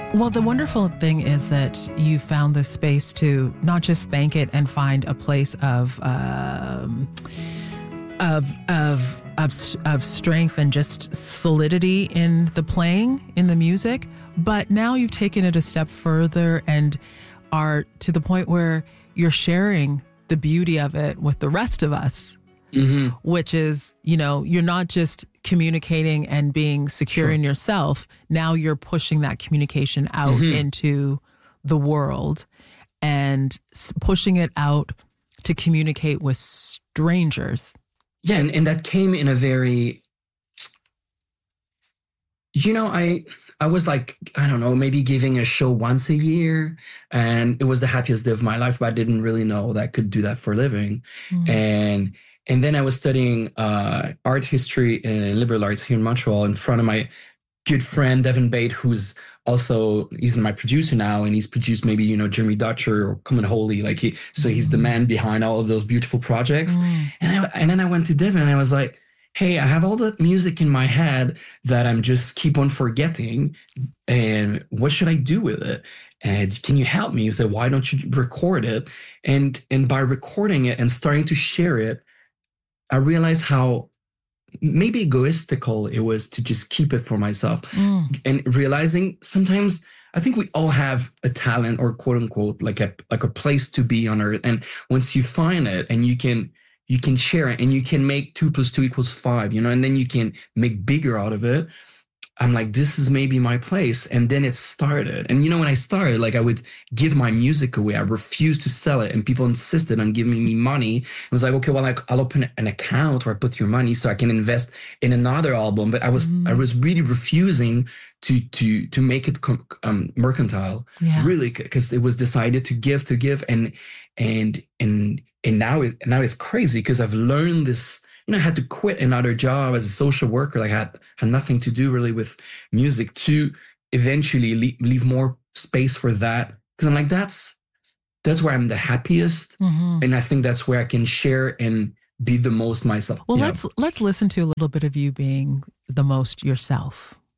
Well, the wonderful thing is that you found this space to not just thank it and find a place of strength and just solidity in the playing, in the music, but now you've taken it a step further and are to the point where you're sharing the beauty of it with the rest of us. Mm-hmm. Which is, you're not just communicating and being secure in yourself. Now you're pushing that communication out into the world and pushing it out to communicate with strangers. Yeah, and that came in a very, I was like, I don't know, maybe giving a show once a year, and it was the happiest day of my life, but I didn't really know that I could do that for a living. Mm. And then I was studying art history and liberal arts here in Montreal in front of my good friend, Devin Bate, he's my producer now, and he's produced maybe, Jeremy Dutcher or Common Holy. He's the man behind all of those beautiful projects. Mm. And then I went to Devin and I was like, hey, I have all that music in my head that I'm just keep on forgetting. And what should I do with it? And can you help me? He said, why don't you record it? And by recording it and starting to share it, I realized how maybe egoistical it was to just keep it for myself. Mm. And realizing sometimes I think we all have a talent or quote unquote like a place to be on earth. And once you find it and you can share it and you can make 2 + 2 = 5, and then you can make bigger out of it. I'm like, this is maybe my place. And then it started. And when I started, I would give my music away. I refused to sell it. And people insisted on giving me money. It was like, okay, well, I'll open an account where I put your money so I can invest in another album. But I was really refusing to make it mercantile, really, because it was decided to give. And now it's crazy because I've learned this. I had to quit another job as a social worker. I had nothing to do really with music to eventually leave more space for that. Because I'm like, that's where I'm the happiest. Mm-hmm. And I think that's where I can share and be the most myself. Well, let's listen to a little bit of you being the most yourself.